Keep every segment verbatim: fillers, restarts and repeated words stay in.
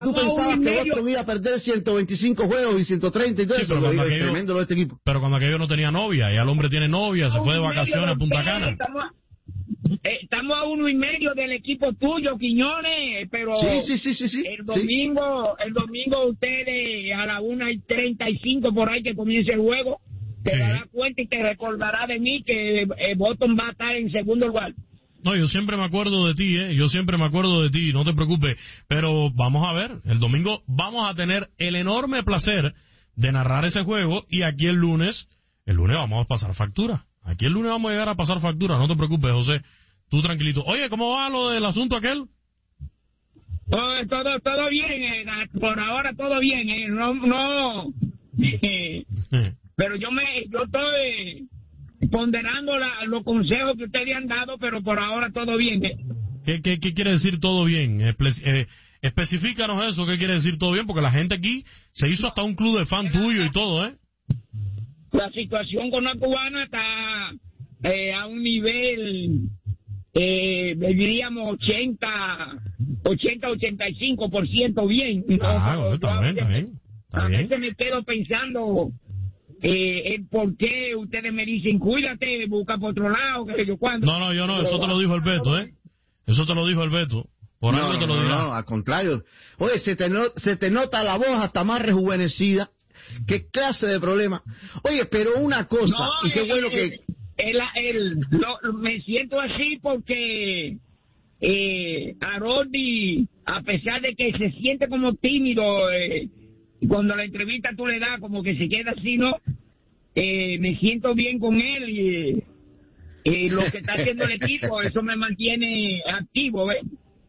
Tú pensabas que Boston iba a perder ciento veinticinco juegos y ciento treinta y todo sí, eso. Pero cuando, es aquello, tremendo lo de este equipo. pero cuando aquello no tenía novia, y el hombre tiene novia, se fue de vacaciones a Punta Cana. Estamos, eh, estamos a uno y medio del equipo tuyo, Quiñones, pero sí, sí, sí, sí, sí, el domingo, sí. el domingo ustedes a la una y treinta y cinco por ahí que comience el juego, te sí. darás cuenta y te recordará de mí que eh, Boston va a estar en segundo lugar. No, yo siempre me acuerdo de ti, ¿eh? Yo siempre me acuerdo de ti, no te preocupes. Pero vamos a ver, el domingo vamos a tener el enorme placer de narrar ese juego y aquí el lunes, el lunes vamos a pasar factura. Aquí el lunes vamos a llegar a pasar factura, no te preocupes, José. Tú tranquilito. Oye, ¿cómo va lo del asunto aquel? Oh, todo, todo bien, eh, por ahora todo bien, eh, no, no. Eh, pero yo me, yo estoy ponderando la, los consejos que ustedes han dado, pero por ahora todo bien. ¿eh? ¿Qué, qué, qué quiere decir todo bien? Espe eh, especifícanos eso, ¿qué quiere decir todo bien? Porque la gente aquí se hizo hasta un club de fan tuyo y todo, ¿eh? La situación con la cubana está eh, a un nivel, eh, diríamos ochenta, ochenta y cinco por ciento bien. ¿no? Ah, bueno, está bien, está bien. Está a bien. veces me quedo pensando... Eh, el por qué ustedes me dicen cuídate, busca por otro lado, que yo cuando. No, no, yo no, eso te lo dijo el Beto, ¿eh? Eso te lo dijo el Beto. Por no, algo te no, lo dirá. No, al contrario. Oye, se te, no, se te nota la voz hasta más rejuvenecida. ¿Qué clase de problema? Oye, pero una cosa, no, y qué el, bueno el, que... El, el, lo, me siento así porque eh, Haroldi, a pesar de que se siente como tímido, eh, cuando la entrevista tú le das como que se queda así, ¿no? Eh, me siento bien con él y eh, lo que está haciendo el equipo, eso me mantiene activo, ¿ves?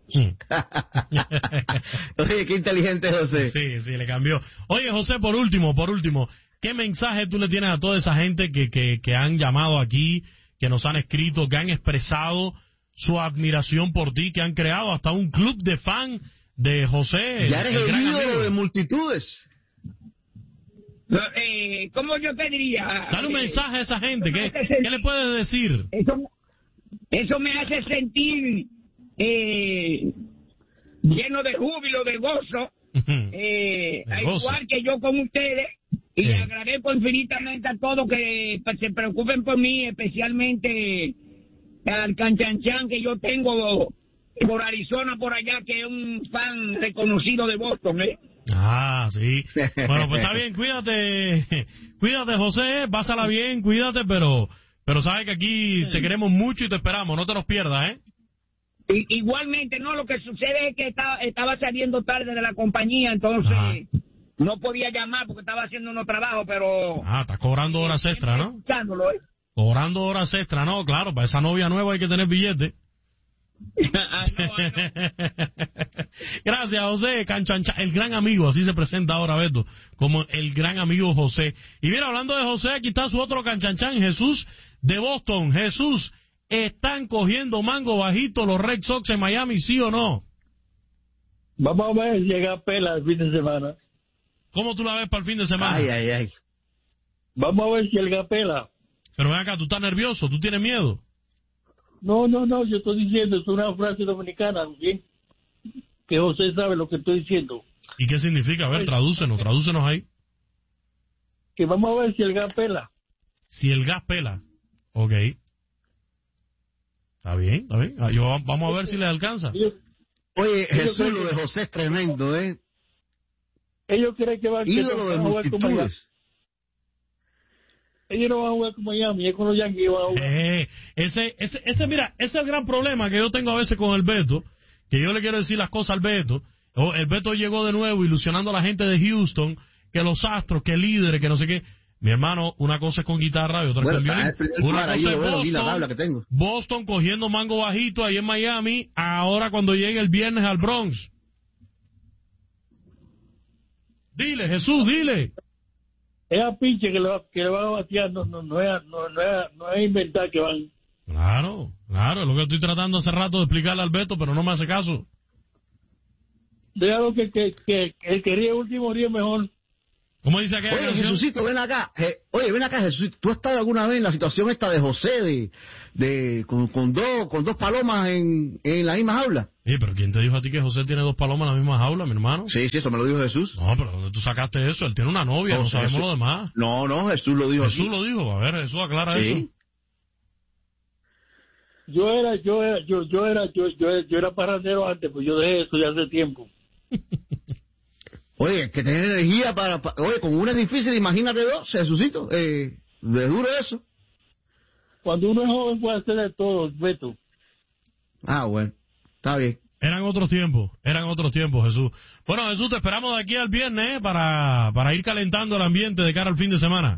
Oye, qué inteligente José. Sí, sí, le cambió. Oye, José, por último, por último, ¿qué mensaje tú le tienes a toda esa gente que, que, que han llamado aquí, que nos han escrito, que han expresado su admiración por ti, que han creado hasta un club de fan de José? Ya eres el, el ídolo de multitudes. Eh, ¿Cómo yo te diría? Dale un eh, mensaje a esa gente, ¿qué, ¿qué le puedes decir? Eso, eso me hace sentir eh, lleno de júbilo, de gozo, eh, al igual que yo con ustedes, y le agradezco infinitamente a todos que se preocupen por mí, especialmente al Canchanchan que yo tengo por Arizona, por allá, que es un fan reconocido de Boston, ¿eh? Ah, sí. Bueno, pues está bien, cuídate, cuídate, José, pásala bien, cuídate, pero pero sabes que aquí te queremos mucho y te esperamos, no te nos pierdas, ¿eh? I, igualmente, no, lo que sucede es que estaba, estaba saliendo tarde de la compañía, entonces Ajá. no podía llamar porque estaba haciendo unos trabajos, pero... Ah, estás cobrando horas extra, ¿no? ¿eh? Cobrando horas extra, ¿no? Claro, para esa novia nueva hay que tener billete. ah, no, no. Gracias, José Canchancha, el gran amigo, así se presenta ahora Beto, como el gran amigo José. Y mira, hablando de José, aquí está su otro Canchanchan, Jesús de Boston. Jesús, ¿están cogiendo mango bajito los Red Sox en Miami, sí o no? Vamos a ver si llega pela el fin de semana. ¿Cómo tú la ves para el fin de semana? Ay, ay, ay. Vamos a ver si llega pela. Pero ven acá, ¿tú estás nervioso? ¿Tú tienes miedo? No, no, no, yo estoy diciendo, es una frase dominicana, ¿sí? Que José sabe lo que estoy diciendo. ¿Y qué significa? A ver, tradúcenos, tradúcenos ahí. Que vamos a ver si el gas pela. Si el gas pela. Ok. Está bien, está bien. Yo, vamos a ver si le alcanza. Oye, Jesús, lo de José es tremendo, ¿eh? Ellos creen que van, ídolo de multitudes. Ellos no van a jugar con Miami, es con los Yankees van a jugar. Eh, ese, ese, ese, mira, ese es el gran problema que yo tengo a veces con el Beto, que yo le quiero decir las cosas al Beto. El Beto llegó de nuevo ilusionando a la gente de Houston, que los Astros, que líderes, que no sé qué. Mi hermano, una cosa es con guitarra y otra bueno, con violín. Una cosa es Boston, la tabla que tengo. Boston cogiendo mango bajito ahí en Miami, ahora cuando llegue el viernes al Bronx. Dile, Jesús, dile. Es a pinche que le, va, que le van a batear, no, no, no, es, no, no, es, no es inventar que van. Claro, claro, es lo que estoy tratando hace rato de explicarle al Beto, pero no me hace caso. Déjalo que, que, que, que el que ríe último ríe mejor. ¿Cómo dice aquella Oye, canción? Jesucito, ven acá. Je, oye, ven acá, Jesucito. ¿Tú has estado alguna vez en la situación esta de José, de, de con, con dos con dos palomas en, en la misma jaula? Oye, pero ¿quién te dijo a ti que José tiene dos palomas en la misma jaula, mi hermano? Sí, sí, eso me lo dijo Jesús. No, pero ¿dónde tú sacaste eso? Él tiene una novia, no, no sabemos Jesús, lo demás. No, no, Jesús lo dijo. Jesús aquí. lo dijo. A ver, Jesús, aclara Sí. eso. Yo era, yo era, yo, yo era, yo, yo, yo era parrandero antes, pues yo dejé eso ya hace tiempo. Oye, que tener energía para, para... Oye, con una es difícil, imagínate dos, Jesucito. Eh, de duro eso. Cuando uno es joven puede hacer de todo, Beto. Ah, bueno, está bien. Eran otros tiempos, eran otros tiempos, Jesús. Bueno, Jesús, te esperamos de aquí al viernes, ¿eh? para, para ir calentando el ambiente de cara al fin de semana.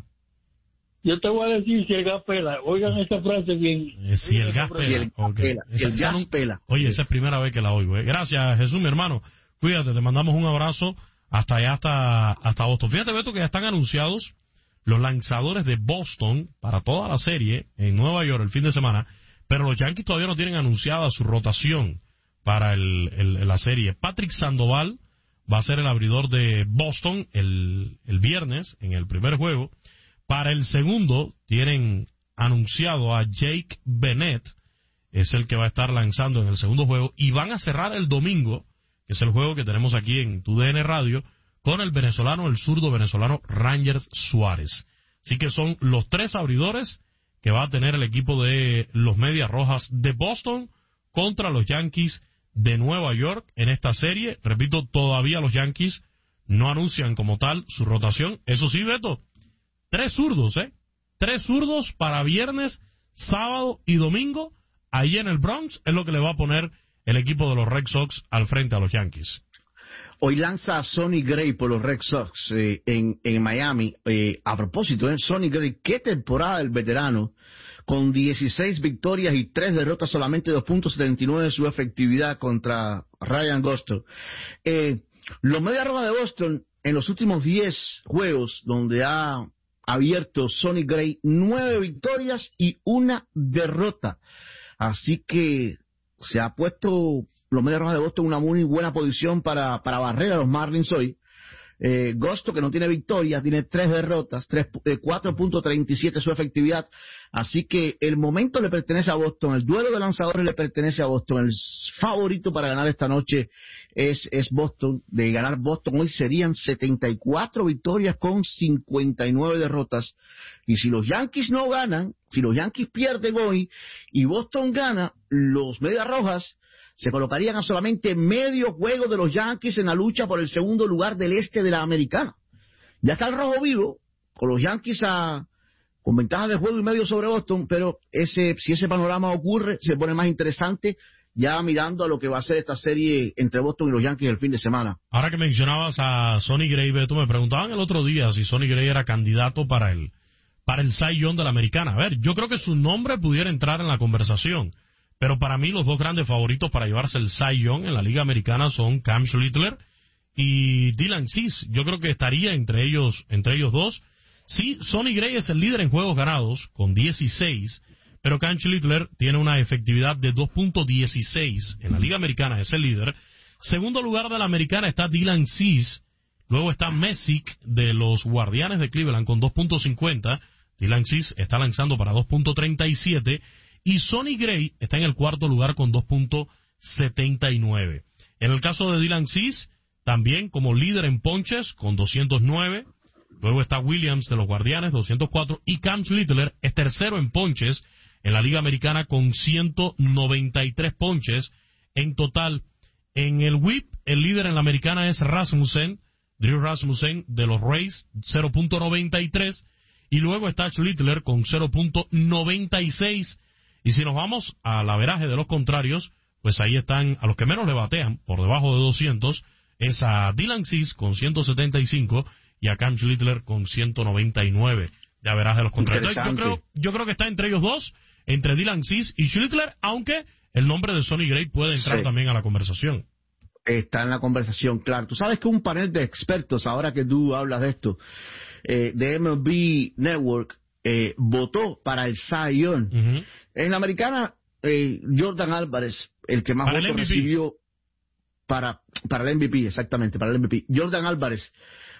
Yo te voy a decir si el gas pela. Oigan esta frase bien. Eh, si el gas pela. Si el, Okay. pela, si el Esa, gas esa, pela. Oye, esa es primera vez que la oigo. ¿eh? Gracias, Jesús, mi hermano. Cuídate, te mandamos un abrazo hasta allá, hasta, hasta Boston. Fíjate, Beto, que ya están anunciados los lanzadores de Boston para toda la serie en Nueva York el fin de semana, pero los Yankees todavía no tienen anunciada su rotación para el, el, la serie. Patrick Sandoval va a ser el abridor de Boston el, el viernes en el primer juego. Para el segundo tienen anunciado a Jake Bennett, es el que va a estar lanzando en el segundo juego, y van a cerrar el domingo, que es el juego que tenemos aquí en tu D N Radio, con el venezolano, el zurdo venezolano Rangers Suárez. Así que son los tres abridores que va a tener el equipo de los Medias Rojas de Boston contra los Yankees de Nueva York en esta serie. Repito, todavía los Yankees no anuncian como tal su rotación. Eso sí, Beto, tres zurdos, ¿eh? Tres zurdos para viernes, sábado y domingo, ahí en el Bronx, es lo que le va a poner el equipo de los Red Sox al frente a los Yankees. Hoy lanza a Sonny Gray por los Red Sox eh, en, en Miami. Eh, a propósito, ¿eh? Sonny Gray, qué temporada del veterano, con dieciséis victorias y tres derrotas, solamente dos punto setenta y nueve de su efectividad contra Ryan Gosto. Eh, los Medias Rojas de Boston, en los últimos diez juegos, donde ha abierto Sonny Gray, nueve victorias y una derrota. Así que se ha puesto los Medias Rojas de Boston en una muy buena posición para, para barrer a los Marlins hoy. Eh, Gosto, que no tiene victorias, tiene tres derrotas, eh, cuatro punto treinta y siete su efectividad. Así que el momento le pertenece a Boston, el duelo de lanzadores le pertenece a Boston. El favorito para ganar esta noche es, es Boston. De ganar Boston hoy serían setenta y cuatro victorias con cincuenta y nueve derrotas. Y si los Yankees no ganan, si los Yankees pierden hoy y Boston gana, los Medias Rojas se colocarían a solamente medio juego de los Yankees en la lucha por el segundo lugar del este de la Americana. Ya está el rojo vivo, con los Yankees a, con ventaja de juego y medio sobre Boston, pero ese, si ese panorama ocurre, se pone más interesante ya mirando a lo que va a ser esta serie entre Boston y los Yankees el fin de semana. Ahora que mencionabas a Sonny Gray, Beto, me preguntaban el otro día si Sonny Gray era candidato para el, para el Cy Young de la Americana. A ver, yo creo que su nombre pudiera entrar en la conversación. Pero para mí los dos grandes favoritos para llevarse el Cy Young en la Liga Americana son Cam Schlittler y Dylan Cease. Yo creo que estaría entre ellos, entre ellos dos. Sí, Sonny Gray es el líder en juegos ganados con dieciséis, pero Cam Schlittler tiene una efectividad de dos punto dieciséis en la Liga Americana, es el líder. Segundo lugar de la Americana está Dylan Cease. Luego está Messick de los Guardianes de Cleveland con dos punto cincuenta. Dylan Cease está lanzando para dos punto treinta y siete. Y Sonny Gray está en el cuarto lugar con dos punto setenta y nueve. En el caso de Dylan Cease, también como líder en ponches con doscientos nueve. Luego está Williams de los Guardianes, doscientos cuatro. Y Cam Schlittler es tercero en ponches en la Liga Americana con ciento noventa y tres ponches en total. En el whip, el líder en la Americana es Rasmussen, Drew Rasmussen de los Rays, cero punto noventa y tres. Y luego está Schlittler con cero punto noventa y seis. Y si nos vamos al averaje de los contrarios, pues ahí están a los que menos le batean, por debajo de doscientos, es a Dylan Cease con ciento setenta y cinco y a Cam Schlittler con ciento noventa y nueve de averaje de los contrarios. Yo creo, yo creo que está entre ellos dos, entre Dylan Cease y Schlittler, aunque el nombre de Sonny Gray puede entrar sí. también a la conversación. Está en la conversación, claro. Tú sabes que un panel de expertos, ahora que tú hablas de esto, eh, de M L B Network, eh, votó para el Cy Young. Uh-huh. En la Americana, eh, Jordan Álvarez, el que más votos recibió para, para el M V P, exactamente, para el M V P. Jordan Álvarez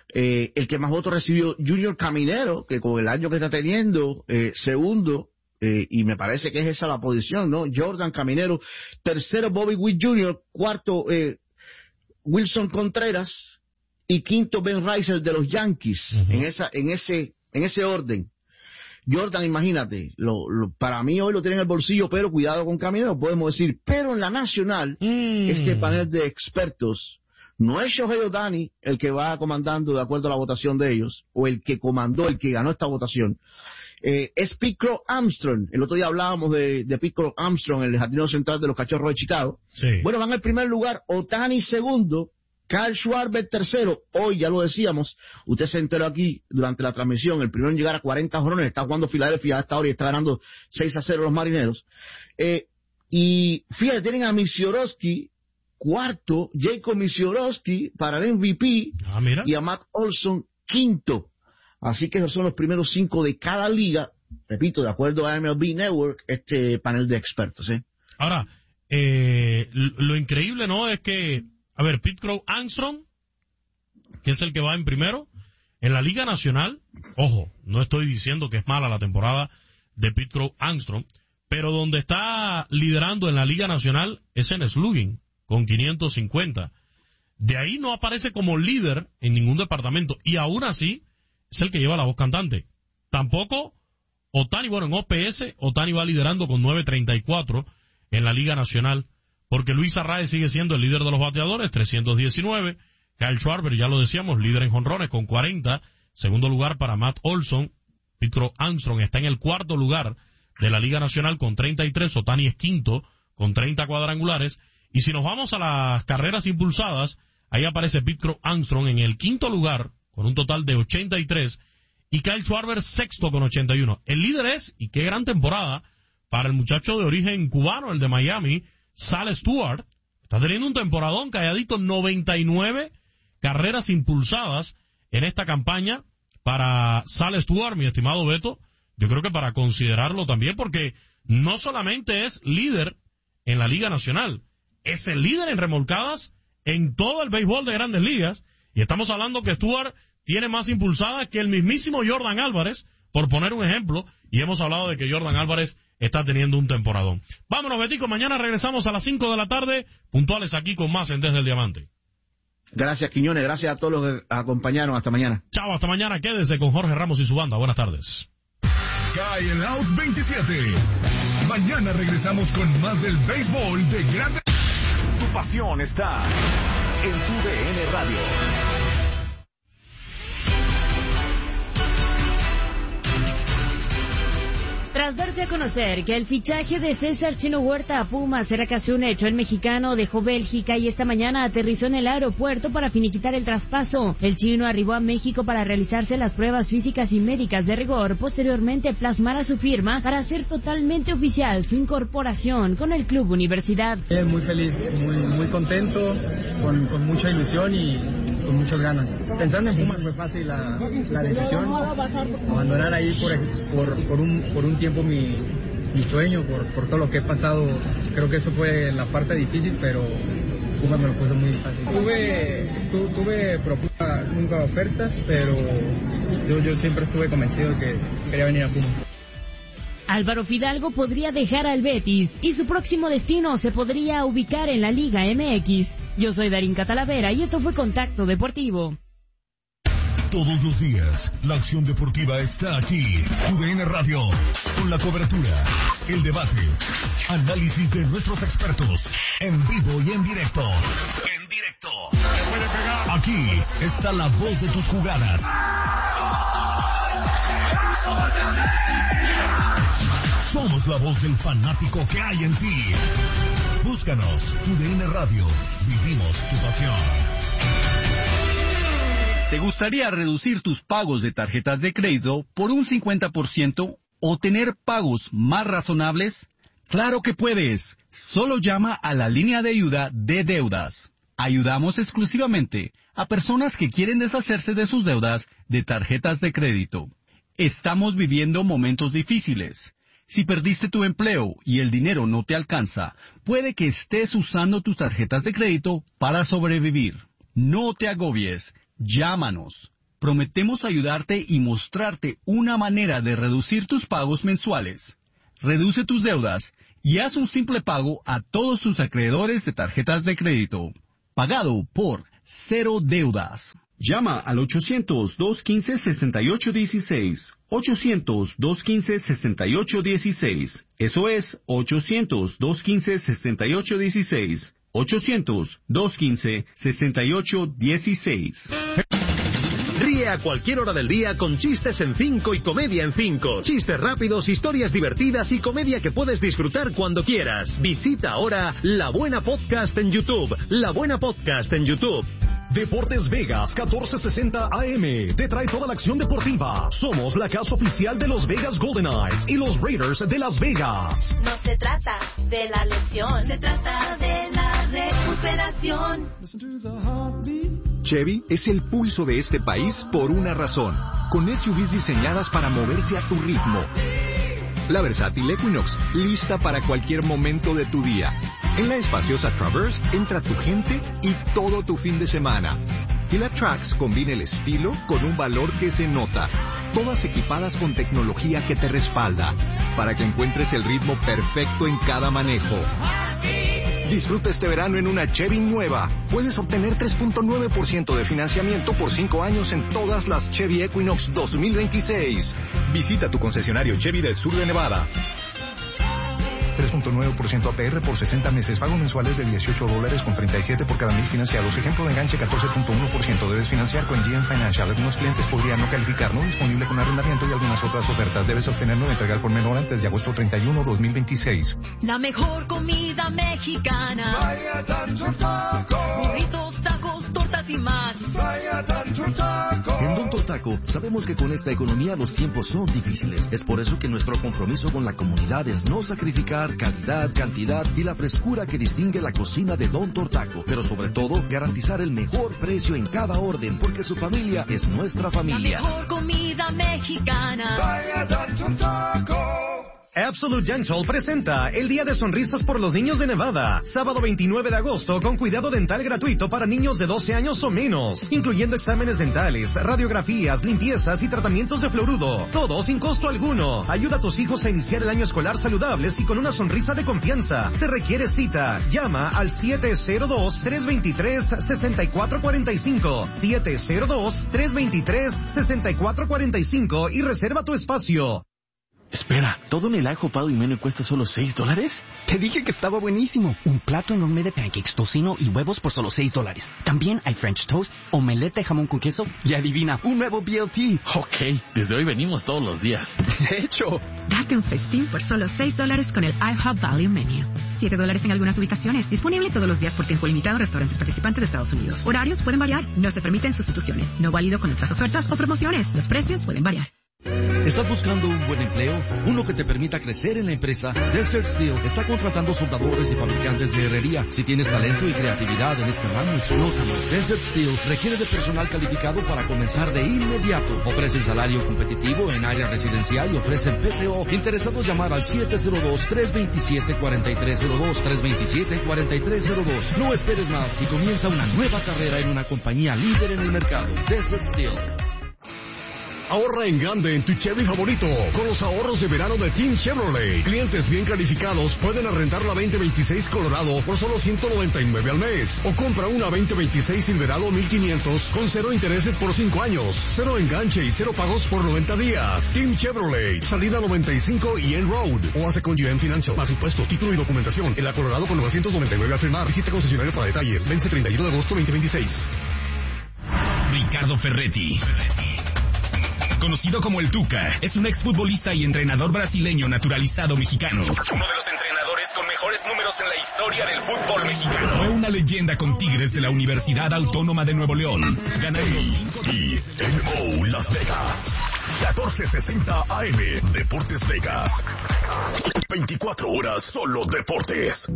Eh, el que más votos recibió, Junior Caminero, que con el año que está teniendo, eh, segundo, eh, y me parece que es esa la posición, ¿no? Jordan Caminero, tercero Bobby Witt junior, cuarto eh, Wilson Contreras y quinto Ben Reiser de los Yankees, uh-huh. en esa, en ese, en ese orden. Jordan, imagínate, lo, lo, para mí hoy lo tiene en el bolsillo, pero cuidado con Caminero, podemos decir, pero en la nacional, mm. este panel de expertos, no es Shohei Ohtani el que va comandando de acuerdo a la votación de ellos, o el que comandó, el que ganó esta votación, eh, es Pete Crow Armstrong. El otro día hablábamos de, de Pete Crow Armstrong, el jardinero central de los Cachorros de Chicago. Sí. Bueno, van en primer lugar, Ohtani segundo, Kyle Schwarber tercero, hoy ya lo decíamos, usted se enteró aquí durante la transmisión, el primero en llegar a cuarenta jonrones, está jugando Filadelfia a esta hora y está ganando seis a cero los Marineros. Eh, y fíjate, tienen a Misiorowski, cuarto, Jacob Misiorowski para el M V P, ah, mira. y a Matt Olson, quinto. Así que esos son los primeros cinco de cada liga, repito, de acuerdo a M L B Network, este panel de expertos. ¿eh? Ahora, eh, lo increíble, ¿no?, es que, a ver, Pete Crow Armstrong, que es el que va en primero, en la Liga Nacional, ojo, no estoy diciendo que es mala la temporada de Pete Crow Armstrong, pero donde está liderando en la Liga Nacional es en slugging, con quinientos cincuenta. De ahí no aparece como líder en ningún departamento, y aún así es el que lleva la voz cantante. Tampoco Ohtani, bueno, en O P S, Ohtani va liderando con nueve treinta y cuatro en la Liga Nacional, porque Luis Arraez sigue siendo el líder de los bateadores, trescientos diecinueve. Kyle Schwarber, ya lo decíamos, líder en jonrones con cuarenta. Segundo lugar para Matt Olson. Pete Crow Armstrong está en el cuarto lugar de la Liga Nacional con treinta y tres. Ohtani es quinto con treinta cuadrangulares. Y si nos vamos a las carreras impulsadas, ahí aparece Pete Crow Armstrong en el quinto lugar con un total de ochenta y tres. Y Kyle Schwarber sexto con ochenta y uno. El líder es, y qué gran temporada para el muchacho de origen cubano, el de Miami, Sal Stewart. Está teniendo un temporadón, calladito, noventa y nueve carreras impulsadas en esta campaña para Sal Stewart, mi estimado Beto. Yo creo que para considerarlo también, porque no solamente es líder en la Liga Nacional, es el líder en remolcadas en todo el béisbol de Grandes Ligas, y estamos hablando que Stewart tiene más impulsadas que el mismísimo Jordan Álvarez, por poner un ejemplo, y hemos hablado de que Jordan Álvarez está teniendo un temporadón. Vámonos, Betico, mañana regresamos a las cinco de la tarde, puntuales aquí con más en Desde el Diamante. Gracias, Quiñones, gracias a todos los que acompañaron, hasta mañana. Chao, hasta mañana, quédese con Jorge Ramos y su banda, buenas tardes. Cae el Out veintisiete. Mañana regresamos con más del béisbol de Grandes. Tu pasión está en tu D N Radio. Tras darse a conocer que el fichaje de César Chino Huerta a Pumas era casi un hecho, el mexicano dejó Bélgica y esta mañana aterrizó en el aeropuerto para finiquitar el traspaso. El chino arribó a México para realizarse las pruebas físicas y médicas de rigor, posteriormente plasmará su firma para hacer totalmente oficial su incorporación con el Club Universidad. Eh, muy feliz, muy, muy contento, con, con mucha ilusión y con muchas ganas. Pensando en Pumas fue fácil la, la decisión, abandonar ahí por, por, por, un, por un tiempo mi, mi sueño, por, por todo lo que he pasado. Creo que eso fue la parte difícil, pero Pumas me lo puso muy fácil. Tuve, tu, tuve propuestas, nunca ofertas, pero yo, yo siempre estuve convencido de que quería venir a Pumas. Álvaro Fidalgo podría dejar al Betis y su próximo destino se podría ubicar en la Liga M X. Yo soy Darín Catalavera y esto fue Contacto Deportivo. Todos los días, la acción deportiva está aquí. U D N Radio, con la cobertura, el debate, análisis de nuestros expertos, en vivo y en directo. En directo. Aquí está la voz de tus jugadas. Somos la voz del fanático que hay en ti. Búscanos, U D N Radio. Vivimos tu pasión. ¿Te gustaría reducir tus pagos de tarjetas de crédito por un cincuenta por ciento o tener pagos más razonables? ¡Claro que puedes! Solo llama a la línea de ayuda de deudas. Ayudamos exclusivamente a personas que quieren deshacerse de sus deudas de tarjetas de crédito. Estamos viviendo momentos difíciles. Si perdiste tu empleo y el dinero no te alcanza, puede que estés usando tus tarjetas de crédito para sobrevivir. No te agobies. Llámanos. prometemos ayudarte y mostrarte una manera de reducir tus pagos mensuales. Reduce tus deudas y haz un simple pago a todos tus acreedores de tarjetas de crédito. Pagado por Cero Deudas. Llama al ochocientos, dos quince, sesenta y ocho dieciséis. ochocientos, dos quince, sesenta y ocho dieciséis. Eso es ochocientos, dos quince, sesenta y ocho dieciséis. ochocientos, dos quince, sesenta y ocho dieciséis. Ríe a cualquier hora del día con chistes en cinco y comedia en cinco. Chistes rápidos, historias divertidas y comedia que puedes disfrutar cuando quieras. Visita ahora La Buena Podcast en YouTube. La Buena Podcast en YouTube. Deportes Vegas catorce sesenta A M te trae toda la acción deportiva. Somos la casa oficial de los Vegas Golden Knights y los Raiders de Las Vegas. No se trata de la lesión, se trata de la recuperación. Chevy es el pulso de este país por una razón. Con S U Vs diseñadas para moverse a tu ritmo. La versátil Equinox, lista para cualquier momento de tu día. En la espaciosa Traverse entra tu gente y todo tu fin de semana. Y la Trax combina el estilo con un valor que se nota. Todas equipadas con tecnología que te respalda, para que encuentres el ritmo perfecto en cada manejo. Disfruta este verano en una Chevy nueva. Puedes obtener tres punto nueve por ciento de financiamiento por cinco años en todas las Chevy Equinox dos mil veintiséis. Visita tu concesionario Chevy del sur de Nevada. tres punto nueve por ciento A P R por sesenta meses. Pago mensuales de dieciocho dólares con treinta y siete por cada mil financiados. Ejemplo de enganche catorce punto uno por ciento. Debes financiar con G M Financial. Algunos clientes podrían no calificar. No disponible con arrendamiento y algunas otras ofertas. Debes obtener nueva entrega por menor antes de agosto treinta y uno, dos mil veintiséis. La mejor comida mexicana. Vaya Tanto Taco. Burritos, tacos, tortas y más. Vaya Tanto Taco. En Don Tortaco sabemos que con esta economía los tiempos son difíciles. Es por eso que nuestro compromiso con la comunidad es no sacrificar calidad, cantidad y la frescura que distingue la cocina de Don Tortaco. Pero sobre todo, garantizar el mejor precio en cada orden, porque su familia es nuestra familia. La mejor comida mexicana. Vaya Don Tortaco. Absolute Dental presenta el Día de Sonrisas por los Niños de Nevada, sábado veintinueve de agosto, con cuidado dental gratuito para niños de doce años o menos, incluyendo exámenes dentales, radiografías, limpiezas y tratamientos de fluoruro, todo sin costo alguno. Ayuda a tus hijos a iniciar el año escolar saludables y con una sonrisa de confianza. Se requiere cita. Llama al siete cero dos, tres dos tres, seis cuatro cuatro cinco, siete cero dos, tres dos tres, seis cuatro cuatro cinco y reserva tu espacio. Espera, ¿todo en el ajo pado y menú cuesta solo seis dólares? Te dije que estaba buenísimo. Un plato enorme de pancakes, tocino y huevos por solo seis dólares. También hay French toast, omelette de jamón con queso y adivina, un nuevo B L T. Ok, desde hoy venimos todos los días. De hecho. Date un festín por solo seis dólares con el IHOP Value Menu. siete dólares en algunas ubicaciones. Disponible todos los días por tiempo limitado en restaurantes participantes de Estados Unidos. Horarios pueden variar. No se permiten sustituciones. No válido con otras ofertas o promociones. Los precios pueden variar. ¿Estás buscando un buen empleo? Uno que te permita crecer en la empresa. Desert Steel está contratando soldadores y fabricantes de herrería. Si tienes talento y creatividad en este ramo, explótalo. Desert Steel requiere de personal calificado para comenzar de inmediato. Ofrecen salario competitivo en área residencial y ofrecen P T O. Interesados llamar al siete cero dos, tres dos siete, cuatro tres cero dos, tres dos siete, cuatro tres cero dos. No esperes más y comienza una nueva carrera en una compañía líder en el mercado. Desert Steel. Ahorra en grande en tu Chevy favorito con los ahorros de verano de Team Chevrolet. Clientes bien calificados pueden arrendar la veinte veintiséis Colorado por solo ciento noventa y nueve al mes. O compra una veinte veintiséis Silverado mil quinientos con cero intereses por cinco años, cero enganche y cero pagos por noventa días. Team Chevrolet, salida noventa y cinco y en Road. O hace con G M Financial. Más impuestos, título y documentación. En la Colorado con novecientos noventa y nueve al firmar. Visita concesionario para detalles. Vence treinta y uno de agosto veinte veintiséis. Ricardo Ferretti. Conocido como el Tuca, es un exfutbolista y entrenador brasileño naturalizado mexicano. Uno de los entrenadores con mejores números en la historia del fútbol mexicano. Fue una leyenda con Tigres de la Universidad Autónoma de Nuevo León. Ganando cinco... Y N O Las Vegas. catorce sesenta A M. Deportes Vegas. veinticuatro horas solo deportes.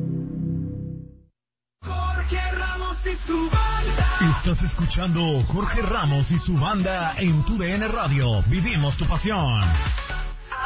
Jorge Ramos y su banda. Estás escuchando Jorge Ramos y su banda en tu D N Radio. Vivimos tu pasión.